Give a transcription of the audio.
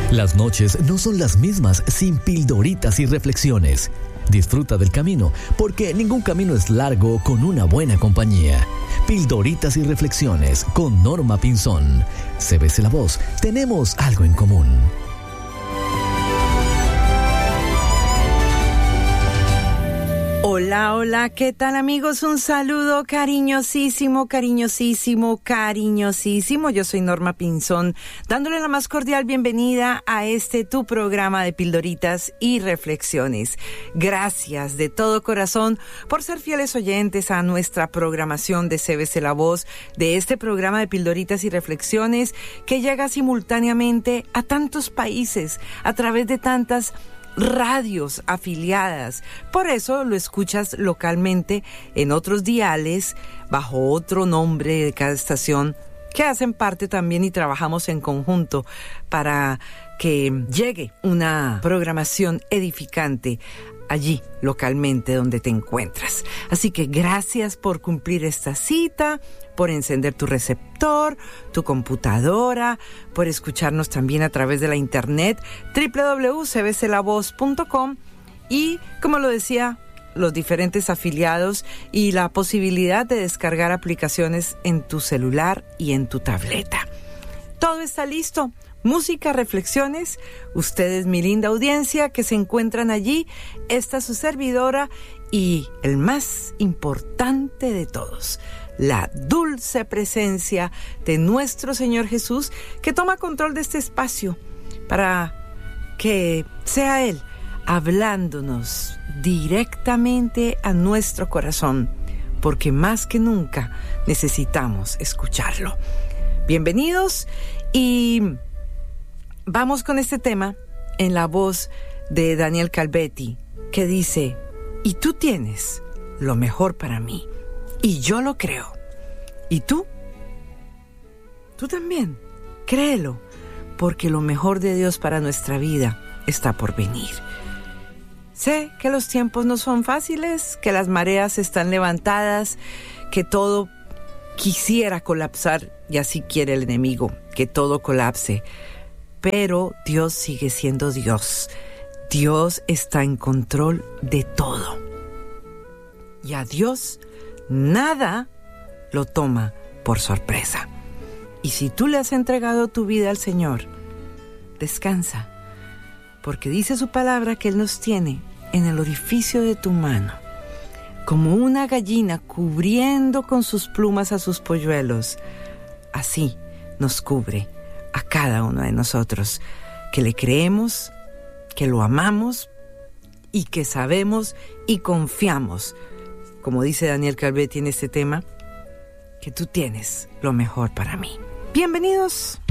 Las noches no son las mismas sin pildoritas y reflexiones. Disfruta del camino, porque ningún camino es largo con una buena compañía. Pildoritas y reflexiones con Norma Pinzón. CBC La Voz, tenemos algo en común. Hola, hola, ¿qué tal amigos? Un saludo cariñosísimo, cariñosísimo, cariñosísimo. Yo soy Norma Pinzón, dándole la más cordial bienvenida a tu programa de Pildoritas y Reflexiones. Gracias de todo corazón por ser fieles oyentes a nuestra programación de CBC La Voz, de este programa de Pildoritas y Reflexiones que llega simultáneamente a tantos países, a través de tantas radios afiliadas. Por eso lo escuchas localmente en otros diales bajo otro nombre de cada estación, que hacen parte también y trabajamos en conjunto para que llegue una programación edificante allí localmente donde te encuentras. Así que gracias por cumplir esta cita, por encender tu receptor, tu computadora, por escucharnos también a través de la internet www.cbclavoz.com y, como lo decía, los diferentes afiliados y la posibilidad de descargar aplicaciones en tu celular y en tu tableta. Todo está listo. Música, reflexiones, ustedes, mi linda audiencia que se encuentran allí, esta su servidora y el más importante de todos, la dulce presencia de nuestro Señor Jesús, que toma control de este espacio para que sea Él hablándonos directamente a nuestro corazón, porque más que nunca necesitamos escucharlo. Bienvenidos y vamos con este tema en la voz de Daniel Calvetti, que dice: y tú tienes lo mejor para mí, y yo lo creo. ¿Y tú? Tú también, créelo, porque lo mejor de Dios para nuestra vida está por venir. Sé que los tiempos no son fáciles, que las mareas están levantadas, que todo quisiera colapsar, y así quiere el enemigo, que todo colapse. Pero Dios sigue siendo Dios. Dios está en control de todo. Y a Dios nada lo toma por sorpresa. Y si tú le has entregado tu vida al Señor, descansa, porque dice su palabra que Él nos tiene en el orificio de tu mano, como una gallina cubriendo con sus plumas a sus polluelos. Así nos cubre a cada uno de nosotros, que le creemos, que lo amamos y que sabemos y confiamos, como dice Daniel Calvetti en este tema, que tú tienes lo mejor para mí. Bienvenidos.